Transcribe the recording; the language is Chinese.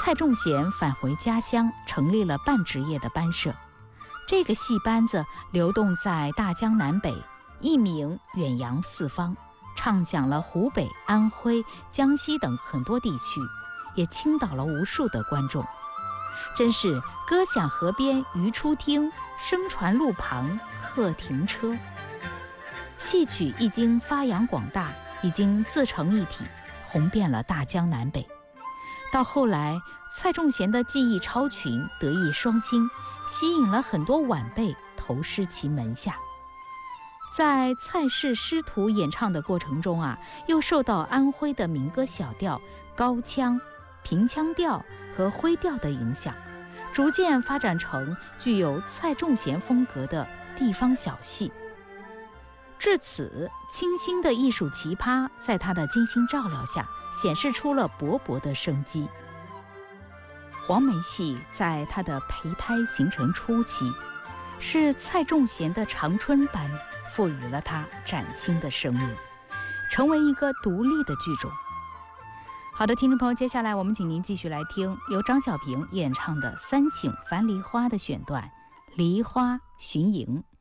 蔡仲贤返回家乡，成立了半职业的班社。这个戏班子流动在大江南北，艺名远扬四方，唱响了湖北、安徽、江西等很多地区，也倾倒了无数的观众。真是歌响河边鱼初听，声传路旁客停车。戏曲一经发扬广大，已经自成一体，红遍了大江南北。到后来，蔡仲贤的技艺超群，德艺双馨，吸引了很多晚辈投师其门下。在蔡氏师徒演唱的过程中又受到安徽的民歌小调、高腔、平腔调和徽调的影响，逐渐发展成具有蔡仲贤风格的地方小戏。至此，清新的艺术奇葩在他的精心照料下，显示出了勃勃的生机。黄梅戏在他的胚胎形成初期，是蔡仲贤的长春班赋予了他崭新的生命，成为一个独立的剧种。好的，听众朋友，接下来我们请您继续来听由张小平演唱的三请樊梨花的选段《梨花寻影》。